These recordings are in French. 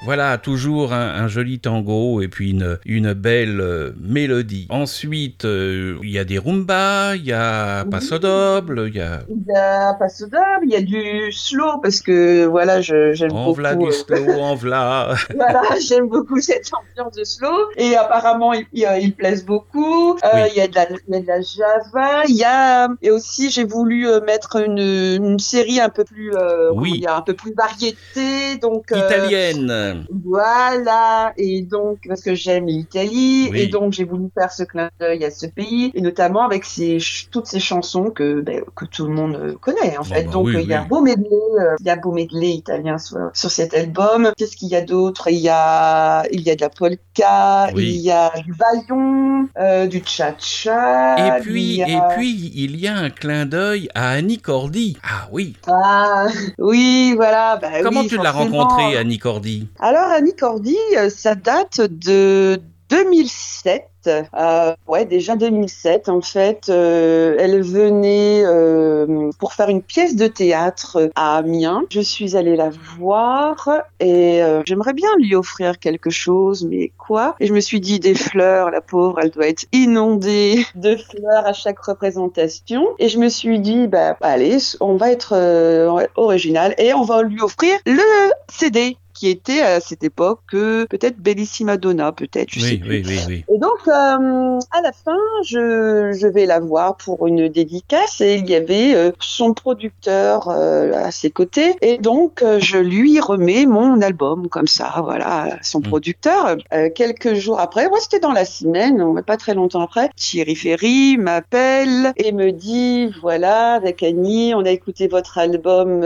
Voilà, toujours un joli tango et puis une belle mélodie. Ensuite, il y a des rumbas, il y a Paso Doble, il y a... Il y a pas Sodom, il y a du slow parce que voilà, j'aime En v'là beaucoup. du slow, en v'là. Voilà, j'aime beaucoup cette ambiance de slow et apparemment ils plaisent beaucoup. Oui, Il y a de la Java, il y a et aussi j'ai voulu mettre une série un peu plus comment oui, dire, un peu plus variété donc italienne. voilà, et donc parce que j'aime l'Italie et Oui. donc j'ai voulu faire ce clin d'œil à ce pays et notamment avec toutes ces chansons que tout le monde connaît en Oh fait. bah Donc oui, il y a un oui. beau medley, il y a un beau medley italien sur cet album. Qu'est-ce qu'il y a d'autre? Il y a de la polka, il Oui. y a du ballon, du cha-cha, il y a Et puis, il y a un clin d'œil à Annie Cordy. Ah oui. ah oui voilà bah Comment oui tu l'as forcément. rencontrée, Annie Cordy? Alors, Annie Cordy, ça date de 2007. Ouais, déjà 2007, en fait. Elle venait pour faire une pièce de théâtre à Amiens. Je suis allée la voir et j'aimerais bien lui offrir quelque chose, mais quoi? Et je me suis dit, des fleurs, la pauvre, elle doit être inondée de fleurs à chaque représentation. Et je me suis dit, bah allez, on va être original et on va lui offrir le CD qui était à cette époque peut-être Bellissima Donna, peut-être, je sais Oui, plus. oui, oui, oui. Et donc à la fin, je vais la voir pour une dédicace et il y avait son producteur à ses côtés et donc je lui remets mon album comme ça, voilà, à son Mm. producteur. Quelques jours après, ouais, c'était dans la semaine, pas très longtemps après, Thierry Ferry m'appelle et me dit voilà, avec Annie, on a écouté votre album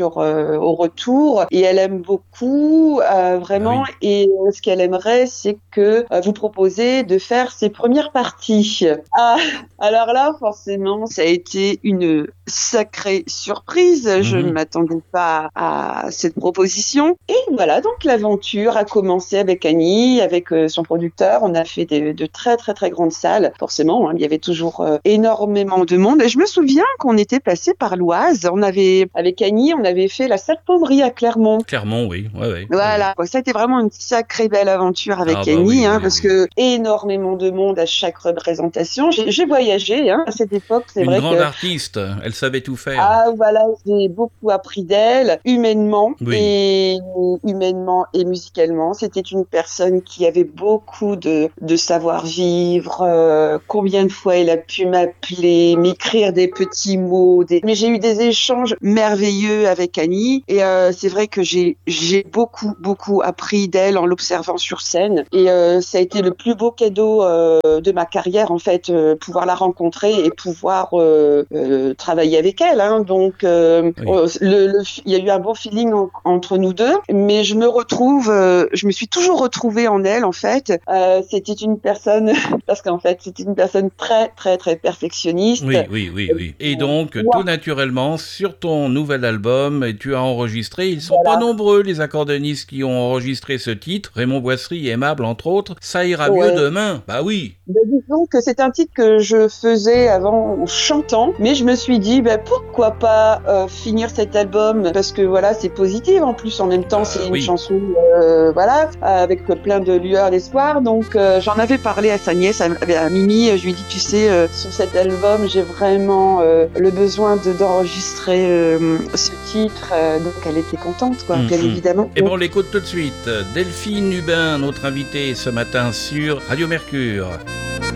au retour et elle aime beaucoup Bah vraiment oui. et ce qu'elle aimerait c'est que vous proposez de faire ses premières parties. Ah, alors là forcément ça a été une sacrée surprise, je ne Mhm. m'attendais pas à cette proposition et voilà donc l'aventure a commencé avec Annie, avec son producteur, on a fait de très très très grandes salles forcément, hein, il y avait toujours énormément de monde et je me souviens qu'on était passé par l'Oise, on avait avec Annie on avait fait la salle Pommery à Clermont. Clairement, oui. Ouais, ouais, ouais, ouais. Voilà, ça a été vraiment une sacrée belle aventure Ah avec bah oui, Annie, hein, oui, parce oui. que énormément de monde à chaque représentation. J'ai voyagé, hein, à cette époque, c'est Une vrai grande que artiste, elle savait tout faire. ah voilà, j'ai beaucoup appris d'elle, Oui. humainement et musicalement. C'était une personne qui avait beaucoup de savoir-vivre. Combien de fois elle a pu m'appeler, m'écrire des petits mots. Mais j'ai eu des échanges merveilleux avec Annie et c'est vrai que j'ai beaucoup appris d'elle en l'observant sur scène et ça a été le plus beau cadeau de ma carrière en fait, pouvoir la rencontrer et pouvoir travailler avec elle. Hein. Donc, Oui. il y a eu un bon feeling entre nous deux, mais je me suis toujours retrouvée en elle en fait. C'était une personne, parce qu'en fait, c'était une personne très très très perfectionniste. Oui, oui, oui, oui. Et donc, tout Moi, naturellement, sur ton nouvel album, et tu as enregistré, ils sont pas voilà. nombreux les accordéonistes qui ont enregistré ce titre, Raymond Boisserie et Aimable entre autres, Ça ira mieux Ouais. demain. Bah oui. Ben, disons que c'est un titre que je faisais avant en chantant, mais je me suis dit pourquoi pas finir cet album parce que voilà c'est positif en plus en même temps c'est Bah une oui. chanson voilà avec plein de lueur d'espoir donc j'en avais parlé à sa nièce à Mimi, je lui ai dit tu sais sur cet album j'ai vraiment le besoin d'enregistrer ce titre donc elle était contente quoi bien Mhm. évidemment. Et bon, on l'écoute tout de suite. Delphine Hubin, notre invitée ce matin sur Radio Mercure.